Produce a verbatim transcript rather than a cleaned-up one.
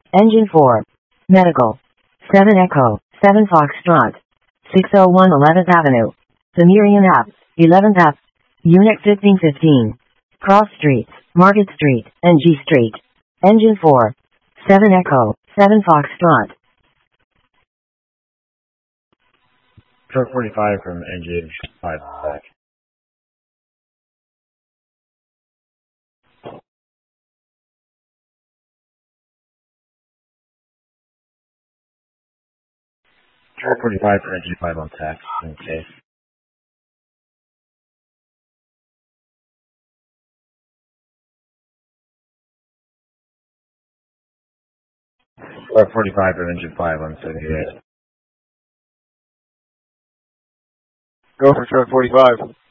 Engine four. Medical. seven Echo, seven Foxtrot. six oh one eleventh Avenue. Sumerian Ave, eleventh Ave. Unit fifteen fifteen. Cross Streets, Market Street, and G Street. Engine four. seven Echo, seven Foxtrot. Truck forty-five from engine five back. Truck forty-five for engine five on tax in case. Truck forty-five for engine five on seventy-eight. Go for truck forty-five.